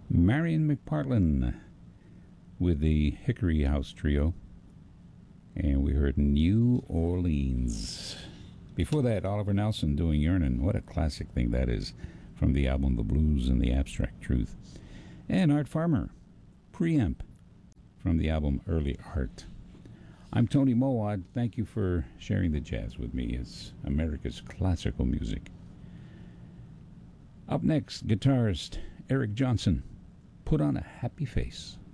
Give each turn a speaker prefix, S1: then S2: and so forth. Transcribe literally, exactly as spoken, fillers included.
S1: Marion McPartlin with the Hickory House Trio. And we heard New Orleans. Before that, Oliver Nelson doing Yearnin'. What a classic thing that is from the album The Blues and the Abstract Truth. And Art Farmer, Preamp from the album Early Art. I'm Tony Mowat. Thank you for sharing the jazz with me. It's America's classical music. Up next, guitarist Eric Johnson. Put on a Happy Face.